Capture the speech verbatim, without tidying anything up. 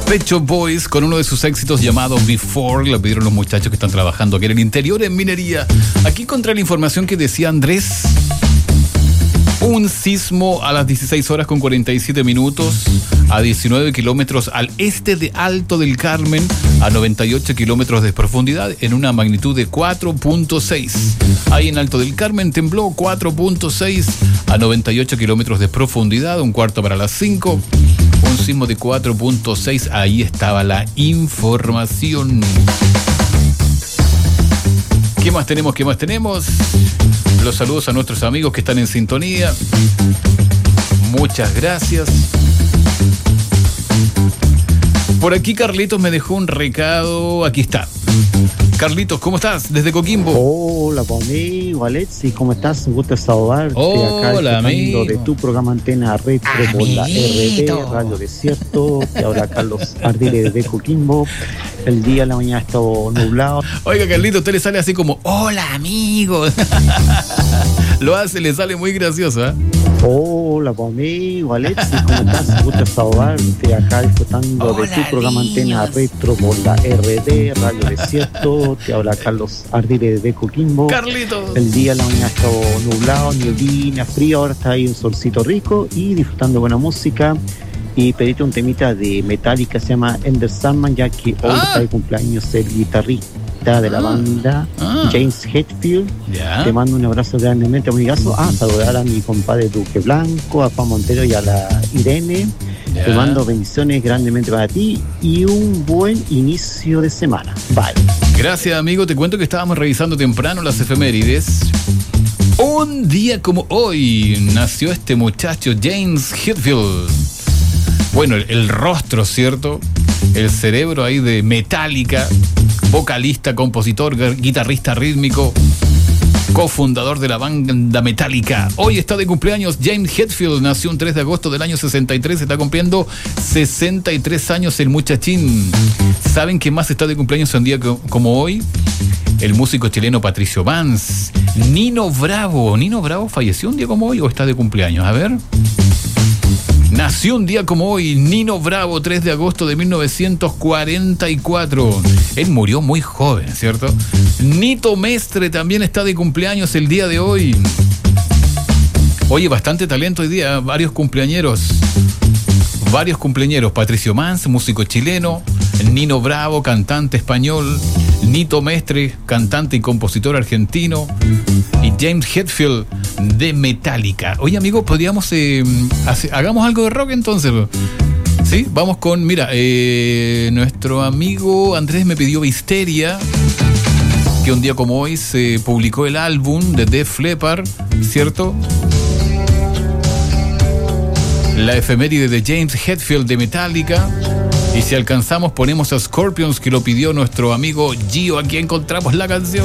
Pet Shop Boys con uno de sus éxitos llamado Before. Lo pidieron los muchachos que están trabajando aquí en el interior, en minería. Aquí encontré la información que decía Andrés. Un sismo a las dieciséis horas con cuarenta y siete minutos a diecinueve kilómetros al este de Alto del Carmen, a noventa y ocho kilómetros de profundidad, en una magnitud de cuatro punto seis. Ahí en Alto del Carmen tembló cuatro punto seis a noventa y ocho kilómetros de profundidad, un cuarto para las cinco. Un sismo de cuatro punto seis, ahí estaba la información. ¿Qué más tenemos? ¿Qué más tenemos? Los saludos a nuestros amigos que están en sintonía. Muchas gracias. Por aquí Carlitos me dejó un recado. Aquí está. Carlitos, ¿cómo estás? Desde Coquimbo. Hola, amigo Alexis, ¿cómo estás? Un gusto saludarte. Hola, acá amigo. De tu programa Antena Retro por la R D, Radio Desierto. Te habla Carlos Ardiles de Coquimbo. El día, la mañana ha estado nublado. Oiga, Carlitos, usted le sale así como, hola, amigos. Lo hace, le sale muy gracioso, ¿eh? Hola, amigo Alexis, ¿cómo estás? Un gusto saludarte. Acá disfrutando Hola, de tu programa niños. Antena Retro por la R D, Radio Desierto. Te habla Carlos Ardiles de Coquimbo. Carlitos. El día, la mañana ha estado nublado, nieblina, frío, ahora está ahí un solcito rico y disfrutando de buena música. Y pediste un temita de Metallica, se llama Enter Sandman, ya que hoy Ah. está de cumpleaños el guitarrista de la Ah. banda, Ah. James Hetfield. Ya. Te mando un abrazo grandemente, amigazo. Ah, saludar a mi compadre Duque Blanco, a Juan Montero y a la Irene. Ya. Te mando bendiciones grandemente para ti y un buen inicio de semana. Bye. Gracias, amigo. Te cuento que estábamos revisando temprano las efemérides. Un día como hoy nació este muchacho, James Hetfield. Bueno, el, el rostro, ¿cierto? El cerebro ahí de Metallica, vocalista, compositor, gu- guitarrista rítmico, cofundador de la banda Metallica. Hoy está de cumpleaños James Hetfield, nació un tres de agosto del año sesenta y tres, está cumpliendo sesenta y tres años el muchachín. ¿Saben quién más está de cumpleaños un día co- como hoy? El músico chileno Patricio Manz. Nino Bravo. ¿Nino Bravo falleció un día como hoy o está de cumpleaños? A ver. Nació un día como hoy, Nino Bravo, tres de agosto de mil novecientos cuarenta y cuatro. Él murió muy joven, ¿cierto? Nito Mestre también está de cumpleaños el día de hoy. Oye, bastante talento hoy día, varios cumpleañeros. Varios cumpleañeros. Patricio Manz, músico chileno. Nino Bravo, cantante español. Nito Mestre, cantante y compositor argentino. Y James Hetfield de Metallica. Oye, amigos, podríamos eh, hacer, hagamos algo de rock entonces. Sí, vamos con, mira, eh, nuestro amigo Andrés me pidió Histeria, que un día como hoy se publicó el álbum de Def Leppard, ¿cierto? La efeméride de James Hetfield de Metallica. Y si alcanzamos ponemos a Scorpions, que lo pidió nuestro amigo Gio. Aquí encontramos la canción.